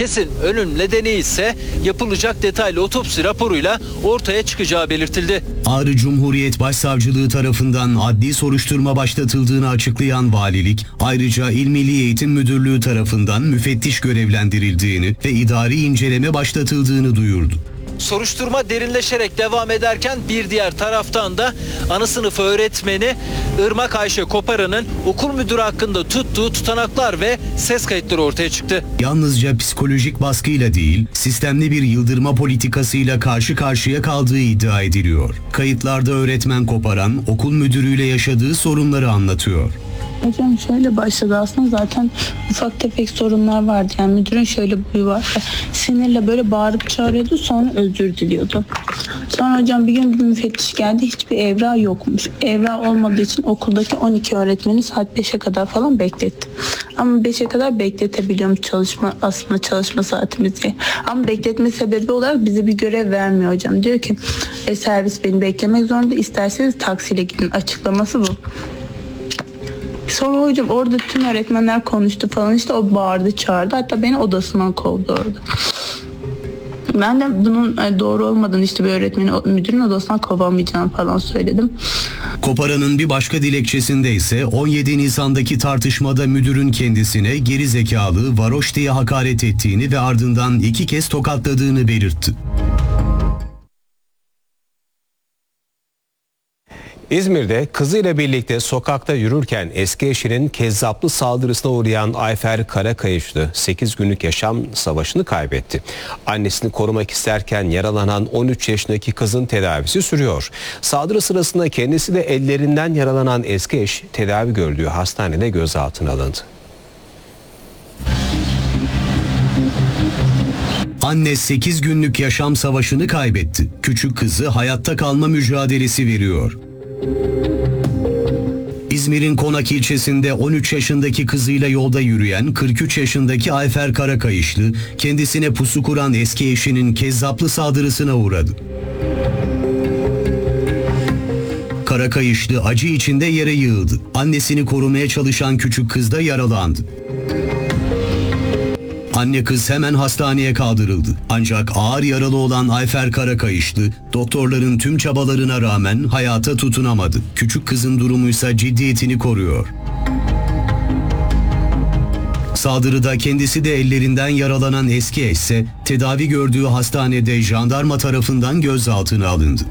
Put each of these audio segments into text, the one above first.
kesin ölüm nedeni ise yapılacak detaylı otopsi raporuyla ortaya çıkacağı belirtildi. Ağrı Cumhuriyet Başsavcılığı tarafından adli soruşturma başlatıldığını açıklayan valilik, ayrıca İl Milli Eğitim Müdürlüğü tarafından müfettiş görevlendirildiğini ve idari inceleme başlatıldığını duyurdu. Soruşturma derinleşerek devam ederken bir diğer taraftan da ana sınıf öğretmeni Irmak Ayşe Koparan'ın okul müdürü hakkında tuttuğu tutanaklar ve ses kayıtları ortaya çıktı. Yalnızca psikolojik baskıyla değil, sistemli bir yıldırma politikasıyla karşı karşıya kaldığı iddia ediliyor. Kayıtlarda öğretmen Koparan, okul müdürüyle yaşadığı sorunları anlatıyor. Hocam şöyle başladı, aslında zaten ufak tefek sorunlar vardı. Yani müdürün şöyle bir huyu var. Sinirle böyle bağırıp çağırıyordu, sonra özür diliyordu. Sonra hocam bir gün bir müfettiş geldi, hiçbir evra yokmuş. Evra olmadığı için okuldaki 12 öğretmeni saat 5'e kadar falan bekletti. Ama 5'e kadar bekletebiliyorum, aslında çalışma saatimizi. Ama bekletme sebebi olarak bize bir görev vermiyor hocam. Diyor ki servis beni beklemek zorunda, isterseniz taksiyle gidin, açıklaması bu. Sonra hocam orada tüm öğretmenler konuştu falan, işte o bağırdı çağırdı, hatta beni odasından kovdu orada. Ben de bunun doğru olmadığını, işte bir öğretmeni müdürün odasından kovamayacağım falan söyledim. Koparan'ın bir başka dilekçesinde ise 17 Nisan'daki tartışmada müdürün kendisine geri zekalı, varoş diye hakaret ettiğini ve ardından 2 kez tokatladığını belirtti. İzmir'de kızıyla birlikte sokakta yürürken eski eşinin kezzaplı saldırısına uğrayan Ayfer Karakayışlı 8 günlük yaşam savaşını kaybetti. Annesini korumak isterken yaralanan 13 yaşındaki kızın tedavisi sürüyor. Saldırı sırasında kendisi de ellerinden yaralanan eski eş tedavi gördüğü hastanede gözaltına alındı. Anne 8 günlük yaşam savaşını kaybetti. Küçük kızı hayatta kalma mücadelesi veriyor. İzmir'in Konak ilçesinde 13 yaşındaki kızıyla yolda yürüyen 43 yaşındaki Ayfer Karakayışlı, kendisine pusu kuran eski eşinin kezzaplı saldırısına uğradı. Karakayışlı acı içinde yere yığıldı. Annesini korumaya çalışan küçük kız da yaralandı. Anne kız hemen hastaneye kaldırıldı. Ancak ağır yaralı olan Ayfer Karakayışlı, doktorların tüm çabalarına rağmen hayata tutunamadı. Küçük kızın durumuysa ciddiyetini koruyor. Saldırıda kendisi de ellerinden yaralanan eski eş ise tedavi gördüğü hastanede jandarma tarafından gözaltına alındı.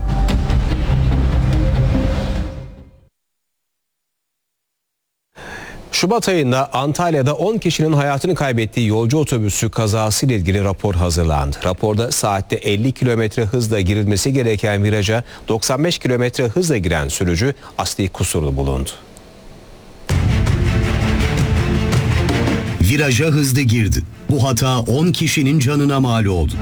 Şubat ayında Antalya'da 10 kişinin hayatını kaybettiği yolcu otobüsü kazasıyla ilgili rapor hazırlandı. Raporda saatte 50 kilometre hızla girilmesi gereken viraja 95 kilometre hızla giren sürücü asli kusurlu bulundu. Viraja hızlı girdi. Bu hata 10 kişinin canına mal oldu.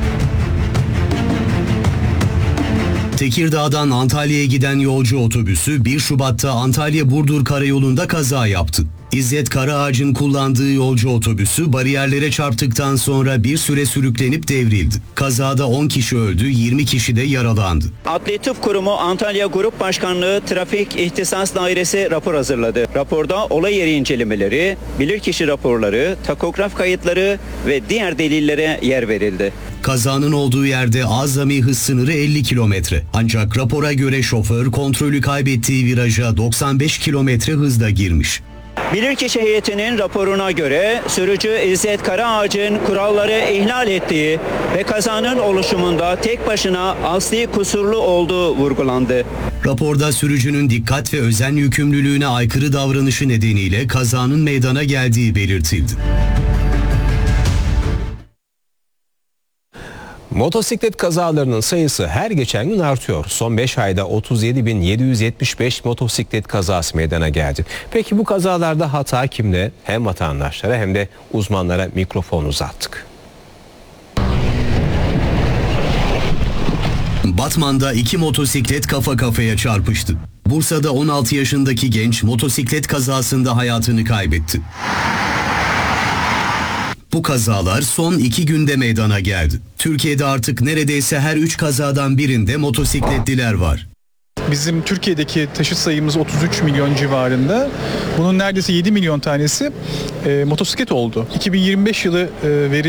Tekirdağ'dan Antalya'ya giden yolcu otobüsü 1 Şubat'ta Antalya-Burdur karayolunda kaza yaptı. İzzet Karaağaç'ın kullandığı yolcu otobüsü bariyerlere çarptıktan sonra bir süre sürüklenip devrildi. Kazada 10 kişi öldü, 20 kişi de yaralandı. Adli Tıp Kurumu Antalya Grup Başkanlığı Trafik İhtisas Dairesi rapor hazırladı. Raporda olay yeri incelemeleri, bilirkişi raporları, takograf kayıtları ve diğer delillere yer verildi. Kazanın olduğu yerde azami hız sınırı 50 kilometre. Ancak rapora göre şoför kontrolü kaybettiği viraja 95 kilometre hızla girmiş. Bilirkişi heyetinin raporuna göre sürücü İzzet Karaağaç'ın kuralları ihlal ettiği ve kazanın oluşumunda tek başına asli kusurlu olduğu vurgulandı. Raporda sürücünün dikkat ve özen yükümlülüğüne aykırı davranışı nedeniyle kazanın meydana geldiği belirtildi. Motosiklet kazalarının sayısı her geçen gün artıyor. Son 5 ayda 37.775 motosiklet kazası meydana geldi. Peki bu kazalarda hata kimde? Hem vatandaşlara hem de uzmanlara mikrofon uzattık. Batman'da 2 motosiklet kafa kafaya çarpıştı. Bursa'da 16 yaşındaki genç motosiklet kazasında hayatını kaybetti. Bu kazalar son 2 günde meydana geldi. Türkiye'de artık neredeyse her 3 kazadan birinde motosikletliler var. Bizim Türkiye'deki taşıt sayımız 33 milyon civarında. Bunun neredeyse 7 milyon tanesi motosiklet oldu. 2025 yılı veri